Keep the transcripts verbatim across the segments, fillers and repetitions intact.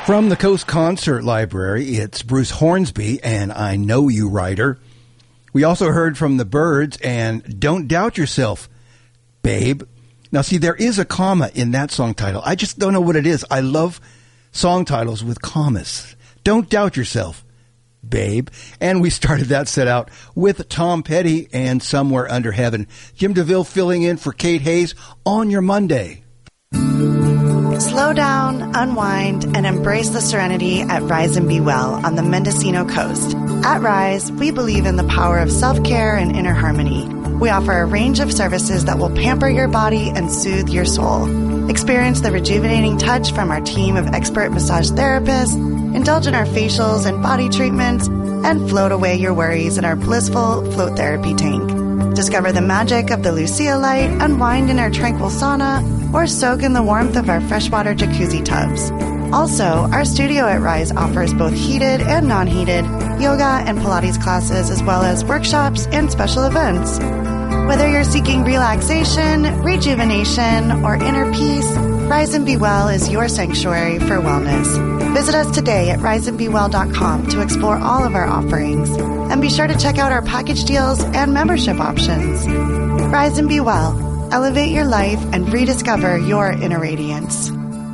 From the Coast Concert Library, it's Bruce Hornsby and I Know You, Writer. We also heard from the Byrds and Don't Doubt Yourself, Babe. Now, see, there is a comma in that song title. I just don't know what it is. I love song titles with commas. Don't Doubt Yourself, Babe. And we started that set out with Tom Petty and Somewhere Under Heaven. Jim DeVille filling in for Kate Hayes on your Monday. Slow down, unwind, and embrace the serenity at Rise and Be Well on the Mendocino coast. At Rise, we believe in the power of self-care and inner harmony. We offer a range of services that will pamper your body and soothe your soul. Experience the rejuvenating touch from our team of expert massage therapists, indulge in our facials and body treatments, and float away your worries in our blissful float therapy tank. Discover the magic of the Lucia light, unwind in our tranquil sauna, or soak in the warmth of our freshwater jacuzzi tubs. Also, our studio at Rise offers both heated and non-heated yoga and Pilates classes, as well as workshops and special events. Whether you're seeking relaxation, rejuvenation, or inner peace, Rise and Be Well is your sanctuary for wellness. Visit us today at rise and be well dot com to explore all of our offerings. And be sure to check out our package deals and membership options. Rise and Be Well. Elevate your life and rediscover your inner radiance.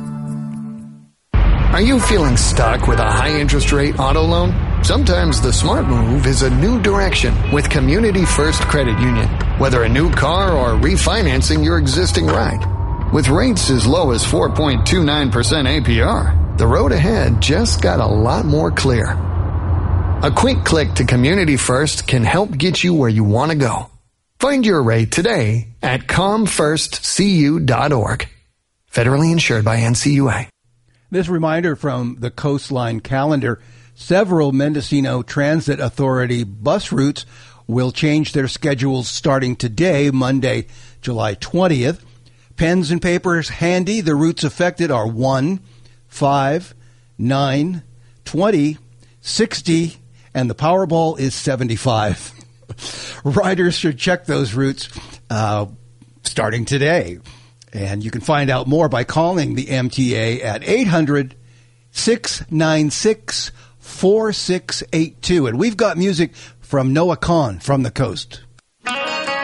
Are you feeling stuck with a high interest rate auto loan? Sometimes the smart move is a new direction with Community First Credit Union. Whether a new car or refinancing your existing ride. With rates as low as four point two nine percent A P R, the road ahead just got a lot more clear. A quick click to Community First can help get you where you want to go. Find your rate today at com first c u dot org. Federally insured by N C U A. This reminder from the Coastline calendar, several Mendocino Transit Authority bus routes will change their schedules starting today, Monday, July twentieth. Pens and papers handy. The routes affected are one, five, nine, twenty, sixty, and the Powerball is seventy-five. Riders should check those routes uh, starting today. And you can find out more by calling the M T A at eight hundred, six nine six, four six eight two. And we've got music from Noah Kahn from the coast.